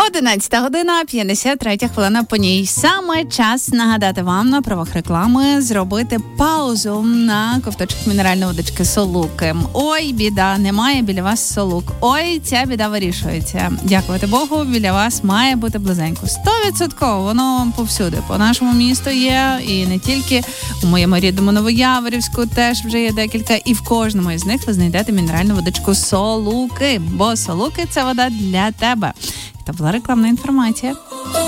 11 година, 53 хвилина по ній. Саме час нагадати вам на правах реклами зробити паузу на ковточок мінеральної водички Солуки. Ой, біда, немає біля вас Солук. Ой, ця біда вирішується. Дякувати Богу, біля вас має бути близенько. 100% воно повсюди. По нашому місту є, і не тільки. У моєму рідному Новояворівську теж вже є декілька. І в кожному із них ви знайдете мінеральну водичку Солуки. Бо Солуки – це вода для тебе. Це була рекламна інформація.